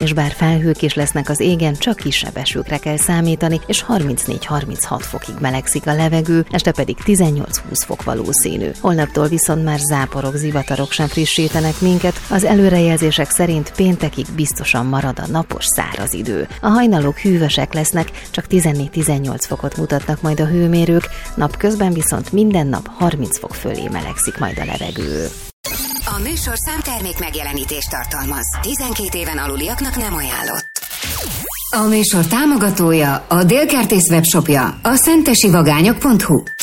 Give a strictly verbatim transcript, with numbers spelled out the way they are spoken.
és bár felhők is lesznek az égen, csak kisebb esőkre kell számítani, és harmincnégy-harminchat fokig melegszik a levegő, este pedig tizennyolc-húsz fok valószínű. Holnaptól viszont már záporok, zivatarok sem frissítenek minket, az előrejelzések szerint péntekig biztosan marad a napos száraz idő. A hajnalok hűvösek lesznek, csak tizennégy-tizennyolc fokot mutatnak majd a hőmérők, napközben viszont minden nap harminc fok fölé melegszik majd a levegő. A műsor számtermék megjelenítést tartalmaz. tizenkét éven aluliaknak nem ajánlott. A műsor támogatója, a Dél Kertész webshopja, a szentesivagányok pont hu.